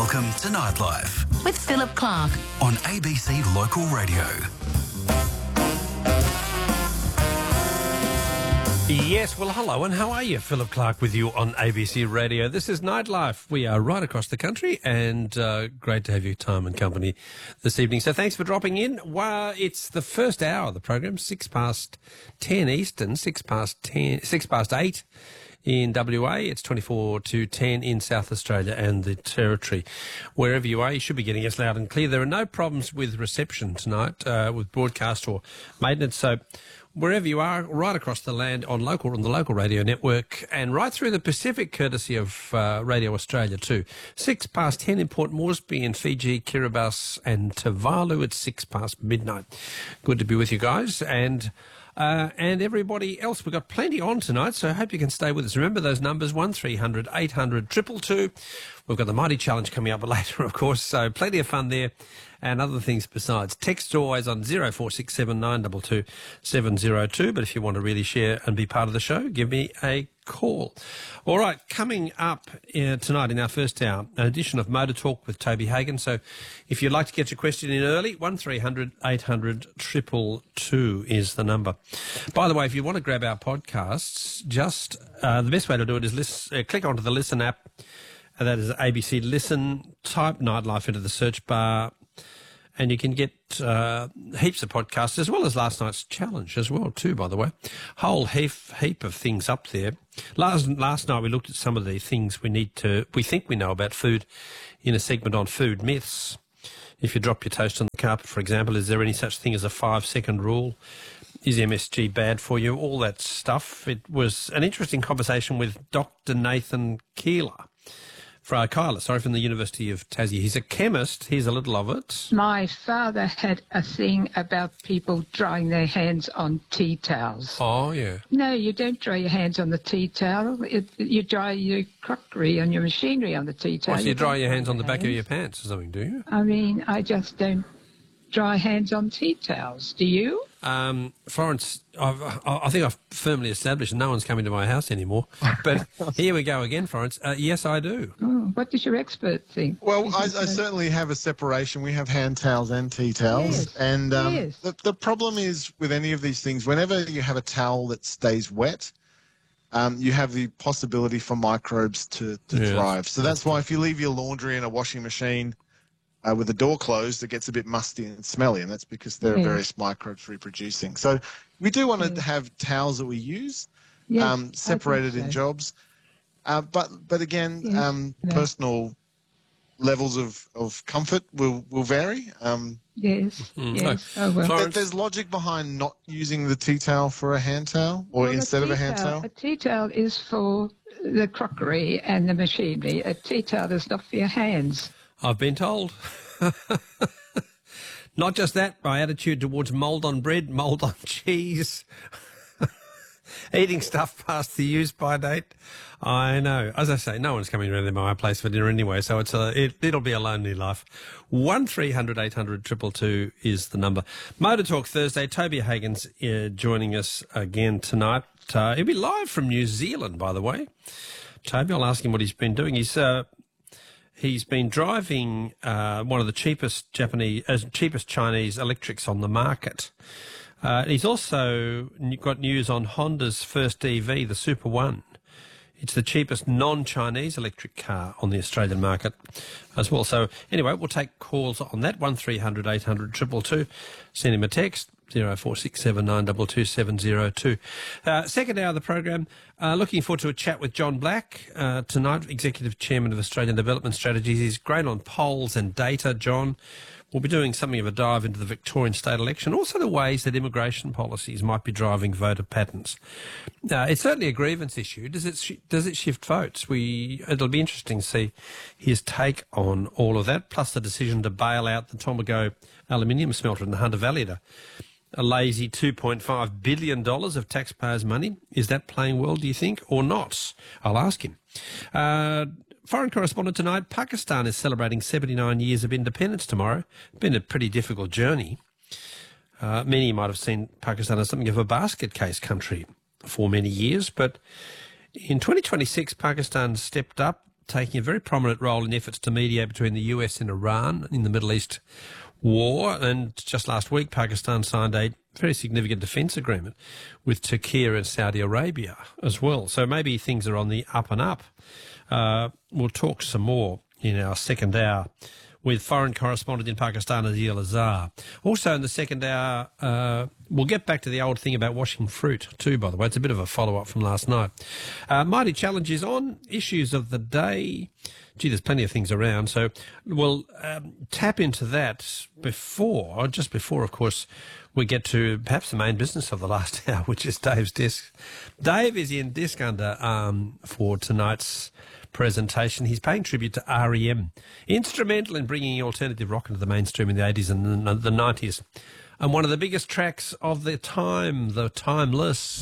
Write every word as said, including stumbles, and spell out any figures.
Welcome to Nightlife with Philip Clark on A B C Local Radio. Yes, well, hello, and how are you? Philip Clark with you on A B C Radio. This is Nightlife. We are right across the country, and uh, great to have your time and company this evening. So thanks for dropping in. Well, it's the first hour of the program, six past ten Eastern, six past ten, six past eight in W A. It's twenty-four to ten in South Australia and the Territory. Wherever you are, you should be getting us loud and clear. There are no problems with reception tonight, uh, with broadcast or maintenance, so wherever you are, right across the land on local on the local radio network and right through the Pacific, courtesy of uh, Radio Australia too. Six past ten in Port Moresby in Fiji, Kiribati and Tuvalu. It's six past midnight. Good to be with you guys and uh, and everybody else. We've got plenty on tonight, so I hope you can stay with us. Remember those numbers, one three hundred eight hundred two two two. We've got the Mighty Challenge coming up later, of course, so plenty of fun there. And other things besides. Text always on zero four six seven nine two two seven zero two. But if you want to really share and be part of the show, give me a call. All right, coming up uh, tonight in our first hour, an edition of Motor Talk with Toby Hagan. So if you'd like to get your question in early, one three hundred eight hundred two two two is the number. By the way, if you want to grab our podcasts, just uh, the best way to do it is listen, uh, click onto the Listen app. And that is A B C Listen. Type Nightlife into the search bar. And you can get uh, heaps of podcasts, as well as last night's challenge as well, too, by the way. Whole heap, heap of things up there. Last last night we looked at some of the things we need to, we think we know about food in a segment on food myths. If you drop your toast on the carpet, for example, is there any such thing as a five-second rule? Is M S G bad for you? All that stuff. It was an interesting conversation with Doctor Nathan Keeler. Fra Kyla, sorry, from the University of Tassie. He's a chemist. Here's a little of it. My father had a thing about people drying their hands on tea towels. Oh, yeah. No, you don't dry your hands on the tea towel. It, you dry your crockery and your machinery on the tea towel. Oh, so you, you dry your hands on the back hands. of your pants or something, do you? I mean, I just don't dry hands on tea towels. Do you? Um, Florence, I've, I think I've firmly established no one's coming to my house anymore. But here we go again, Florence. Uh, yes, I do. Oh, what does your expert think? Well, I, I certainly have a separation. We have hand towels and tea towels. Yes. And um, yes. the, the problem is with any of these things, whenever you have a towel that stays wet, um, you have the possibility for microbes to, to yeah. thrive. So that's why if you leave your laundry in a washing machine Uh, with the door closed, it gets a bit musty and smelly, and that's because there are yes. various microbes reproducing. So we do want yes. to have towels that we use, yes, um, separated so. in jobs. Uh, but but again, yes. um, no. personal levels of, of comfort will, will vary. Um, Yes, Mm. yes. No. Oh, well. Florence. there's logic behind not using the tea towel for a hand towel or Well, instead of a tea hand towel. A tea towel is for the crockery and the machinery. A tea towel is not for your hands. I've been told. Not just that, my attitude towards mould on bread, mould on cheese, eating stuff past the use-by date. I know. As I say, no one's coming around to my place for dinner anyway, so it's a, it, it'll be a lonely life. one three hundred eight hundred two two two is the number. Motor Talk Thursday. Toby Hagan's uh, joining us again tonight. Uh, he'll be live from New Zealand, by the way. Toby, I'll ask him what he's been doing. He's... Uh, He's been driving uh, one of the cheapest Japanese, uh, cheapest Chinese electrics on the market. Uh, he's also got news on Honda's first E V, the Super One. It's the cheapest non-Chinese electric car on the Australian market as well. So anyway, we'll take calls on that, one three hundred eight hundred two two two. Send him a text, zero four six seven nine two two seven zero two. Uh, second hour of the program, uh, looking forward to a chat with John Black uh, tonight, Executive Chairman of Australian Development Strategies. He's great on polls and data, John. We'll be doing something of a dive into the Victorian state election, also the ways that immigration policies might be driving voter patterns. Uh, it's certainly a grievance issue. Does it sh- does it shift votes? We It'll be interesting to see his take on all of that, plus the decision to bail out the Tomago aluminium smelter in the Hunter Valley to a lazy two point five billion dollars of taxpayers' money. Is that playing well, do you think, or not? I'll ask him. Uh, foreign correspondent tonight, Pakistan is celebrating seventy-nine years of independence tomorrow. Been a pretty difficult journey. Uh, many might have seen Pakistan as something of a basket case country for many years, but in twenty twenty-six, Pakistan stepped up taking a very prominent role in efforts to mediate between the U S and Iran in the Middle East war. And just last week, Pakistan signed a very significant defence agreement with Turkey and Saudi Arabia as well. So maybe things are on the up and up. Uh, we'll talk some more in our second hour with foreign correspondent in Pakistan, Adil Azhar. Also in the second hour, uh, we'll get back to the old thing about washing fruit too, by the way. It's a bit of a follow-up from last night. Uh, Mighty Challenge is on. Issues of the day. Gee, there's plenty of things around. So we'll um, tap into that before, just before, of course, we get to perhaps the main business of the last hour, which is Dave's Disc. Dave is in Disc Under um, for tonight's presentation. He's paying tribute to R E M, instrumental in bringing alternative rock into the mainstream in the eighties and the nineties, and one of the biggest tracks of their time, the Timeless.